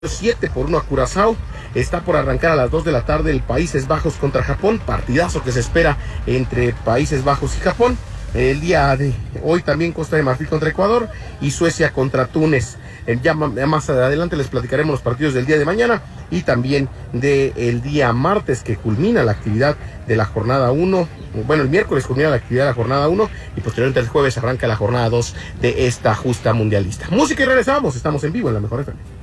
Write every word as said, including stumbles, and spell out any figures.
siete por uno a Curazao. Está por arrancar a las dos de la tarde el Países Bajos contra Japón, partidazo que se espera entre Países Bajos y Japón. El día de hoy también Costa de Marfil contra Ecuador y Suecia contra Túnez. Ya más adelante les platicaremos los partidos del día de mañana y también del día martes, que culmina la actividad de la jornada uno. Bueno, el miércoles culmina la actividad de la jornada uno y posteriormente el jueves arranca la jornada dos de esta justa mundialista. Música y regresamos, estamos en vivo en La Mejor F M.